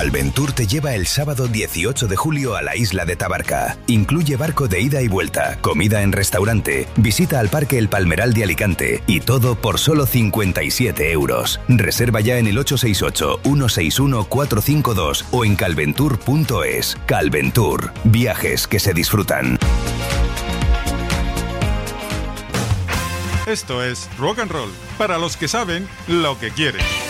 Calventur te lleva el sábado 18 de julio a la isla de Tabarca. Incluye barco de ida y vuelta, comida en restaurante, visita al Parque El Palmeral de Alicante y todo por solo 57 euros. Reserva ya en el 868-161-452 o en calventur.es. Calventur. Viajes que se disfrutan. Esto es Rock and Roll, para los que saben lo que quieren.